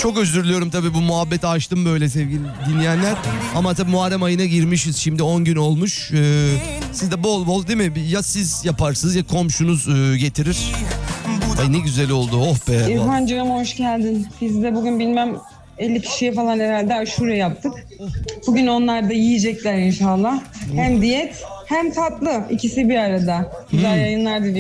Çok özür diliyorum tabii, bu muhabbeti açtım böyle sevgili dinleyenler. Ama tabii Muharrem ayına girmişiz, şimdi 10 gün olmuş. Siz de bol bol değil mi? Ya siz yaparsınız ya komşunuz getirir. Ay ne güzel oldu, oh be. İrfancığım hoş geldin. Biz de bugün bilmem 50 kişiye falan herhalde aşure yaptık. Bugün onlar da yiyecekler inşallah. Hem diyet hem tatlı, ikisi bir arada. Güzel yayınlar diliyorum.